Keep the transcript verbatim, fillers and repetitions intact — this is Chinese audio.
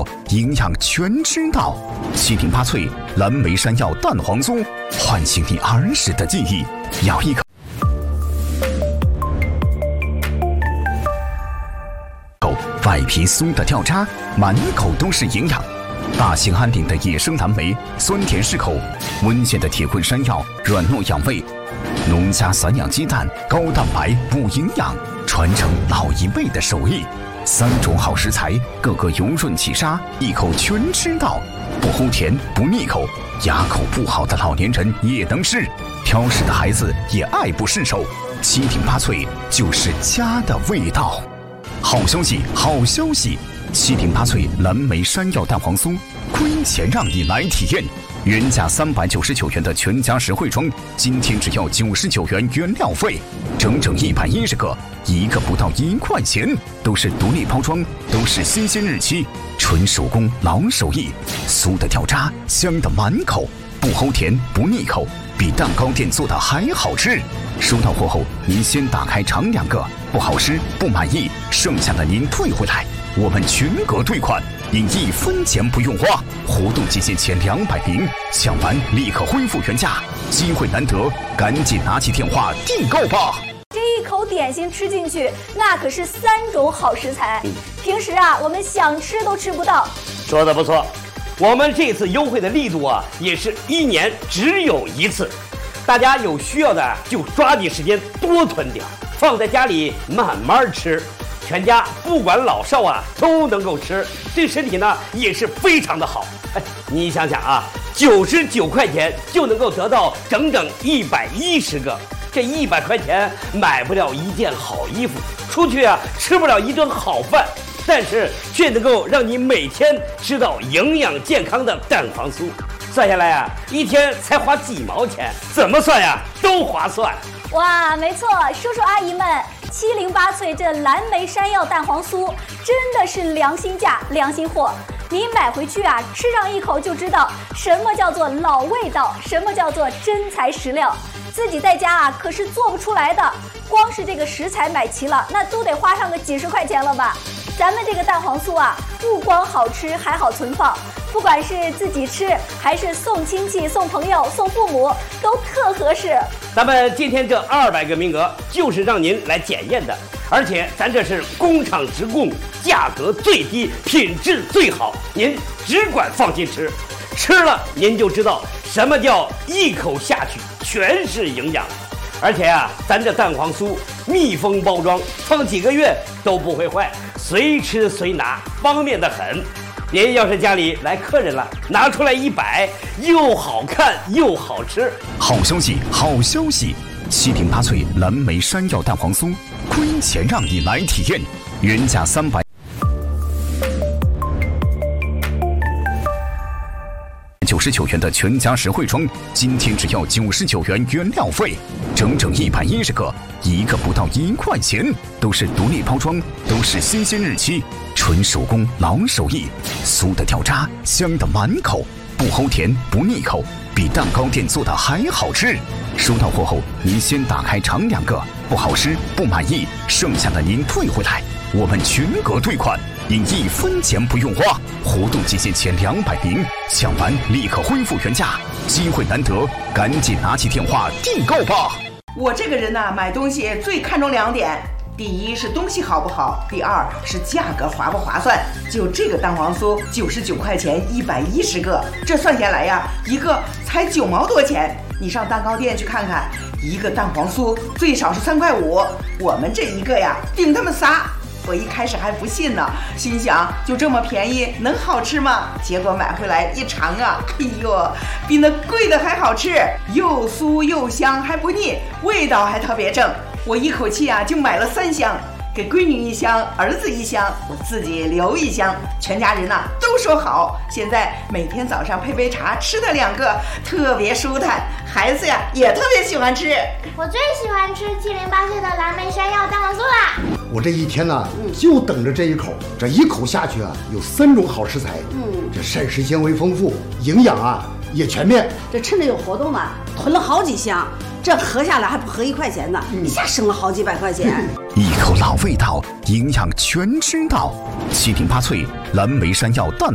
道，营养全知道。七顶八脆蓝莓山药蛋黄酥，唤醒你儿时的记忆。咬一口，外皮酥的掉渣，满口都是营养。大兴安岭的野生蓝莓，酸甜适口；温县的铁棍山药，软糯养胃；农家散养鸡蛋，高蛋白补营养，传承老一辈的手艺。三种好食材，个个油润起沙，一口全吃到，不齁甜不腻口，牙口不好的老年人也能吃，挑食的孩子也爱不释手。七顶八脆就是家的味道。好消息，好消息！七顶八脆蓝莓山药蛋黄酥，亏钱让你来体验。原价三百九十九元的全家实惠装，今天只要九十九元原料费，整整一百一十个，一个不到一块钱，都是独立包装，都是新鲜日期，纯手工老手艺，酥的掉渣，香的满口，不齁甜不腻口，比蛋糕店做的还好吃。收到货后，您先打开尝两个，不好吃不满意，剩下的您退回来，我们全额退款，您一分钱不用花。活动期限前两百名，抢完立刻恢复原价，机会难得，赶紧拿起电话订购吧。 这一口点心吃进去，那可是三种好食材，平时啊我们想吃都吃不到。 说的不错，我们这次优惠的力度啊，也是一年只有一次。大家有需要的就抓紧时间多囤点，放在家里慢慢吃，全家不管老少啊都能够吃，对身体呢也是非常的好。哎，你想想啊，九十九块钱就能够得到整整一百一十个，这一百块钱买不了一件好衣服，出去啊吃不了一顿好饭，但是却能够让你每天吃到营养健康的蛋黄酥。算下来啊，一天才花几毛钱，怎么算呀都划算。 哇，没错，叔叔阿姨们，七零八脆这蓝莓山药蛋黄酥真的是良心价、良心货。你买回去啊，吃上一口就知道什么叫做老味道，什么叫做真材实料。自己在家啊可是做不出来的，光是这个食材买齐了，那都得花上个几十块钱了吧。咱们这个蛋黄酥啊，不光好吃，还好存放。不管是自己吃，还是送亲戚、送朋友、送父母，都特合适。 咱们今天这二百个名额就是让您来检验的，而且咱这是工厂直供，价格最低，品质最好，您只管放心吃，吃了您就知道什么叫一口下去全是营养。而且啊，咱这蛋黄酥密封包装，放几个月都不会坏，随吃随拿，方便得很。您要是家里来客人了，拿出来一摆，又好看又好吃。 好消息，好消息！七顶八脆蓝莓山药蛋黄酥，亏钱让你来体验，原价三百九十九元的全家实惠装，今天只要九十九元原料费，整整一百一十个，一个不到一块钱，都是独立包装，都是新鲜日期，纯手工老手艺，酥的掉渣，香的满口，不齁甜不腻口，比蛋糕店做的还好吃。收到货后，您先打开尝两个，不好吃不满意，剩下的您退回来，我们全额退款，您一分钱不用花。活动期限前两百名，抢完立刻恢复原价，机会难得，赶紧拿起电话订购吧。 我这个人呢、啊，买东西最看重两点，第一是东西好不好，第二是价格划不划算。就这个蛋黄酥，九十九块钱一百一十个，这算下来呀，一个才九毛多钱。你上蛋糕店去看看，一个蛋黄酥最少是三块五，我们这一个呀，顶他们仨。我一开始还不信呢，心想就这么便宜能好吃吗？结果买回来一尝啊，哎呦，比那贵的还好吃，又酥又香还不腻，味道还特别正。我一口气啊就买了三箱，给闺女一箱，儿子一箱，我自己留一箱，全家人呐、啊、都说好。现在每天早上配杯茶，吃的两个特别舒坦，孩子呀也特别喜欢吃。 我最喜欢吃七零八碎的蓝莓山药蛋黄酥啦。 我这一天呢，就等着这一口，这一口下去啊，有三种好食材，嗯，这膳食纤维丰富，营养啊也全面。 这趁着有活动嘛，囤了好几箱，这合下来还不合一块钱呢，一下省了好几百块钱。 一口老味道，营养全知道。七顶八脆蓝莓山药蛋